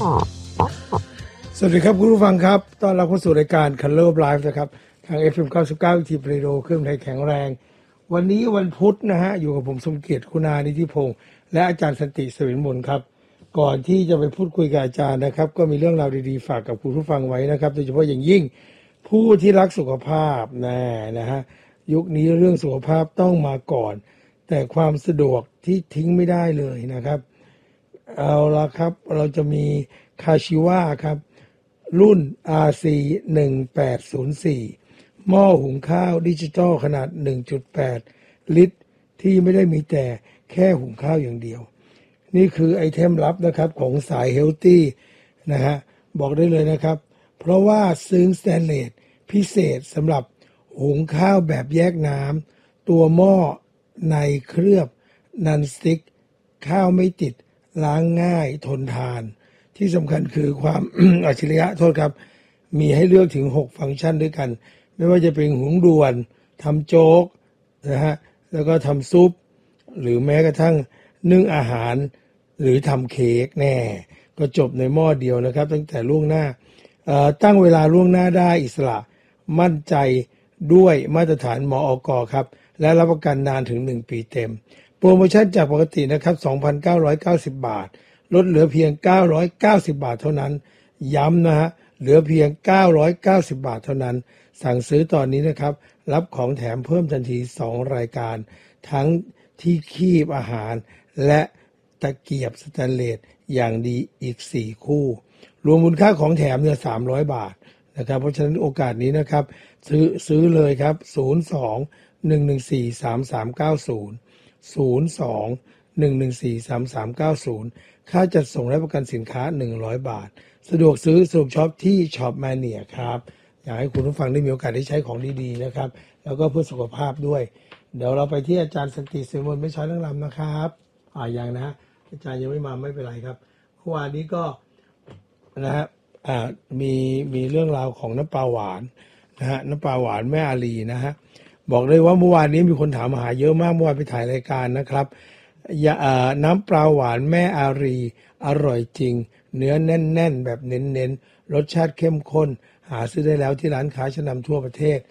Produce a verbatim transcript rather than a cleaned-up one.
สวัสดีครับคุณผู้ฟังครับต้อนรับเข้าสู่รายการ Color of Life นะครับทาง เอฟ เอ็ม เก้าสิบเก้า ทีเพลโดเครื่องไทยแข็งแรงวันนี้วันพุธนะฮะอยู่กับผมสมเกียรติคุณานิธิพงษ์และอาจารย์สันติเสวินมนครับก่อนที่จะไปพูดคุยกับอาจารย์นะครับก็มีเรื่องราวดีๆฝากกับคุณผู้ฟังไว้นะครับโดยเฉพาะอย่างยิ่งผู้ที่รักสุขภาพนะนะฮะยุคนี้เรื่องสุขภาพต้องมาก่อนแต่ความสะดวกที่ทิ้งไม่ได้เลยนะครับเอาละครับเราจะมีคาชิวะครับรุ่น อาร์ ซี หนึ่งแปดศูนย์สี่ หม้อหุงข้าวดิจิตอลขนาด หนึ่งจุดแปด ลิตรที่ไม่ได้มีแต่แค่หุงข้าวอย่างเดียวนี่คือไอเทมลับนะครับของสายเฮลตี้นะฮะบอกได้เลยนะครับเพราะว่าซึ้งสแตนเลสพิเศษสำหรับหุงข้าวแบบแยกน้ำตัวหม้อในเคลือบนันสติ๊กข้าวไม่ติดล้างง่ายทนทานที่สำคัญคือความ อัจฉริยะโทษครับมีให้เลือกถึงหกฟังก์ชันด้วยกันไม่ว่าจะเป็นหุงด่วนทำโจ๊กนะฮะแล้วก็ทำซุปหรือแม้กระทั่งนึ่งอาหารหรือทำเค้กแน่ก็จบในหม้อเดียวนะครับตั้งแต่ล่วงหน้าตั้งเวลาล่วงหน้าได้อิสระมั่นใจด้วยมาตรฐานมอก.ครับและรับประกันนานถึงหนึ่งปีเต็มโปรโมชั่นจากปกตินะครับ สองพันเก้าร้อยเก้าสิบ บาทลดเหลือเพียงเก้าร้อยเก้าสิบบาทเท่านั้นย้ำนะฮะเหลือเพียงเก้าร้อยเก้าสิบบาทเท่านั้นสั่งซื้อตอนนี้นะครับรับของแถมเพิ่มทันทีสองรายการทั้งที่คีบอาหารและตะเกียบสแตนเลสอย่างดีอีกสี่คู่รวมมูลค่าของแถมเนี่ยสามร้อยบาทนะครับเพราะฉะนั้นโอกาสนี้นะครับซื้อซื้อเลยครับศูนย์ สอง หนึ่ง หนึ่ง สี่ สาม สาม เก้า ศูนย์ ศูนย์ สอง หนึ่ง หนึ่ง สี่ สาม สาม เก้า ศูนย์ค่าจัดส่งและประกันสินค้าหนึ่งร้อยบาทสะดวกซื้อสะดวกช็อปที่ช็อปแมเนียครับอยากให้คุณผู้ฟังได้มีโอกาสได้ใช้ของดีๆนะครับแล้วก็เพื่อสุขภาพด้วยเดี๋ยวเราไปที่อาจารย์สันติเสวินมนไม่ช้าเรื่องลำนะครับอ่ายังนะอาจารย์ยังไม่มาไม่เป็นไรครับเมื่อวานนี้ก็นะฮะอ่ามีมีเรื่องราวของน้ำปลาหวานนะฮะน้ำปลาหวานแม่อาลีนะฮะบอกเลยว่าเมื่อวานนี้มีคนถามหาเยอะมากเมื่อวานไปถ่ายรายการนะครับน้ำปลาหวานแม่อารีอร่อยจริงเนื้อแน่นๆแบบเน้นๆรสชาติเข้มข้นหาซื้อได้แล้วที่ร้านค้าชั้นนำทั่วประเทศ